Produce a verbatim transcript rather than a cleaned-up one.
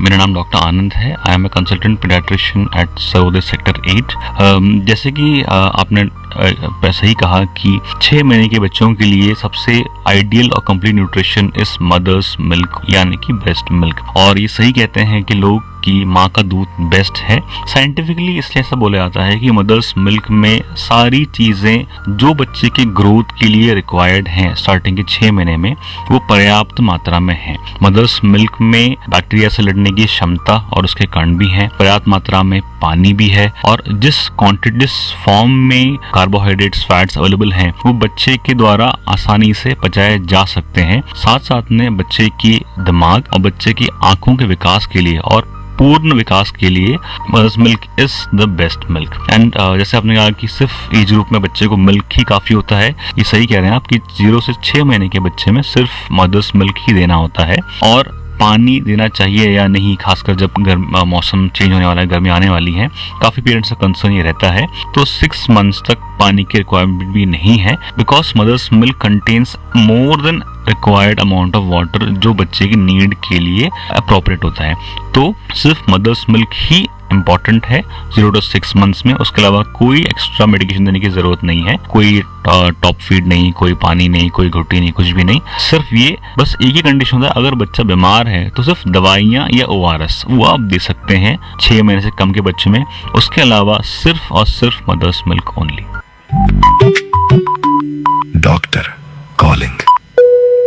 मेरा नाम डॉक्टर आनंद है। I M a consultant paediatrician eight Sarvodaya sector eight. जैसे कि uh, आपने uh, सही कहा कि छः महीने के बच्चों के लिए सबसे आइडियल और कंप्लीट न्यूट्रिशन इस मदर्स मिल्क यानी कि ब्रेस्ट मिल्क। और ये सही कहते हैं कि लोग कि माँ का दूध बेस्ट है। साइंटिफिकली इसलिए ऐसा बोला जाता है कि मदर्स मिल्क में सारी चीज़ें जो बच्चे के ग्रोथ के लिए रिक्वायर्ड हैं स्टार्टिंग के छः महीने में वो पर्याप्त मात्रा में है। मदर्स मिल्क में बैक्टीरिया से लड़ने की क्षमता और उसके कण भी हैं, पर्याप्त मात्रा में पानी भी है और जिस क्वांटिटी जिस फॉर्म में कार्बोहाइड्रेट्स फैट्स अवेलेबल हैं वो बच्चे के द्वारा आसानी से पचाए जा सकते हैं। साथ साथ में बच्चे की दिमाग और बच्चे की आंखों के विकास के लिए और पूर्ण विकास के लिए mother's milk is the best milk. And जैसे आपने कहा कि सिर्फ एज ग्रुप में बच्चे को मिल्क ही काफी होता है, ये सही कह रहे हैं आप कि जीरो से छह महीने के बच्चे में सिर्फ मदर्स मिल्क ही देना होता है। और पानी देना चाहिए या नहीं, खासकर जब गर्म मौसम चेंज होने वाला है, गर्मी आने वाली है, काफी पेरेंट्स का कंसर्न ये रहता है। तो सिक्स मंथ्स तक पानी की रिक्वायरमेंट भी नहीं है because mother's milk contains more than required amount of water जो बच्चे की नीड के लिए अप्रोप्रिएट होता है। तो सिर्फ मदर्स मिल्क ही इम्पॉर्टेंट है जीरो टू सिक्स मंथ्स में। उसके अलावा कोई एक्स्ट्रा मेडिकेशन देने की जरूरत नहीं है, कोई टॉप फीड नहीं, कोई पानी नहीं, कोई घुट्टी नहीं, कुछ भी नहीं। सिर्फ ये बस एक ही कंडीशन होता है, अगर बच्चा बीमार है तो सिर्फ दवाइयाँ या ओ आर एस वो आप दे सकते हैं छह महीने से कम के बच्चे में। उसके अलावा सिर्फ और सिर्फ mother's milk only. Doctor calling.